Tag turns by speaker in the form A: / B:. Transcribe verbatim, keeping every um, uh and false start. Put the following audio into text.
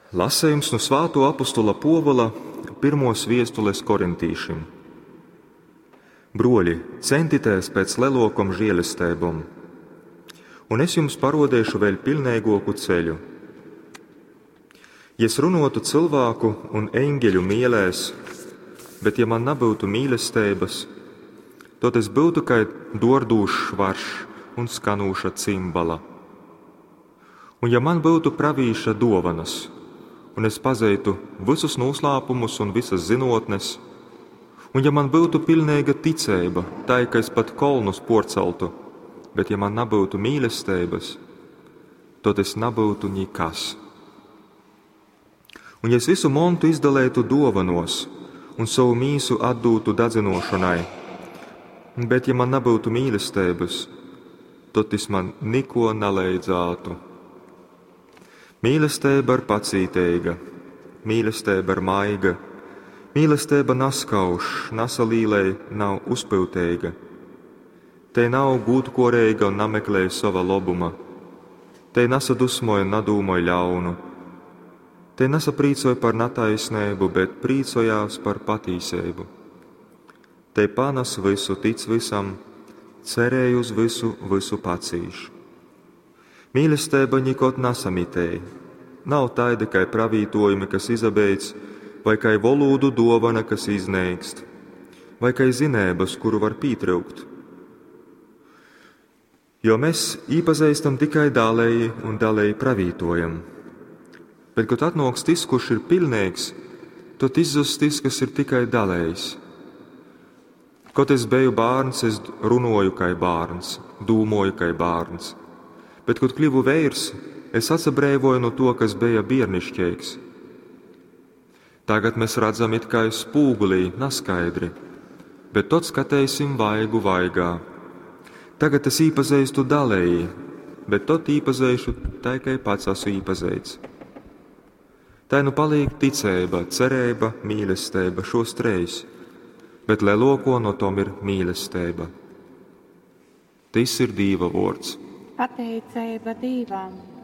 A: Lasējums no Svētā apostola Pāvila pirmos vēstules korintīšiem. Broļi, centieties pēc lielākām žēlastībām, un es jums parodīšu vēl pilnīgāku ceļu. Ja es runātu cilvēku un eņģeļu mīlēs, bet ja man nebūtu mīlestības, tad es būtu kā dordūšs švarš un skanūša cimbala. Un ja man būtu pravīša dovanas, un es pazītu visus noslēpumus un visas zinotnes, un ja man būtu pilnīga ticība, tā ka es pat kolnus porceltu, bet ja man nebūtu mīlestības, tad es nebūtu nekas. Un ja es visu montu izdalētu dovanos un savu mīsu atdūtu dadzinošanai, bet ja man nebūtu mīlestības, tad tas man neko nelīdzētu. Mīlestība ir pacītīga, mīlestība ir maiga, mīlestība naskauž, nasalīlei nav uzpiltīga. Te nav gūtkorīga un nemeklē sava labuma. Te nesadusmoja un nedūmoja ļaunu. Te nesaprīcoja par netaisnību, bet prīcojās par patīsību. Te panes visu, tic visam, cerēj uz visu, visu pacīš. Mīlestība nekot nesamitēja. Nav taida kā pravītojumi, kas izabeidz, vai kā volūdu dovana, kas iznēgst, vai kā zinības, kuru var pītraukt. Jo mēs īpazīstam tikai dalēji un dalēji pravītojam. Bet, kad atnāks tas, kurš ir pilnīgs, tad izzust tas, kas ir tikai dalējis. Kad es biju bērns, es runāju kā bērns, dūmoju kā bērns. Bet, kad kļuvu vīrs, es atsabrēvoju no to, kas bija bērnišķīgs. Tagad mēs redzam it kā spūgulī, neskaidri, bet tad skatīsim vaigu vaigā. Tagad es īpazīstu dalēji, bet tad īpazīšu tikai pats esmu īpazīts. Tā nu paliek ticība, cerība, mīlestība, šos trīs, bet lielāko no tom ir mīlestība. Tas ir Dieva vārds.
B: Pateicība Dievam!